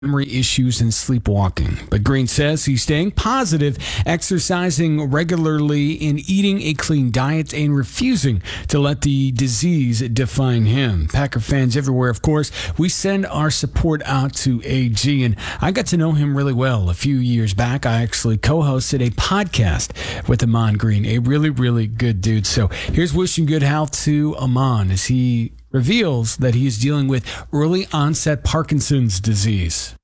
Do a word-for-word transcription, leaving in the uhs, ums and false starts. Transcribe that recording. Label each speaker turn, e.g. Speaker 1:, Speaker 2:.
Speaker 1: memory issues and sleepwalking. But Green says he's staying positive, exercising regularly, and eating a clean diet, and refusing to let the disease define him. Packer fans everywhere, of course, we send our support out to A G, and I got to know him really well. A few years back, I actually co-hosted a podcast with Ahman Green, a really, really good dude. So here's wishing good health to Ahman as he reveals that he is dealing with early onset Parkinson's disease.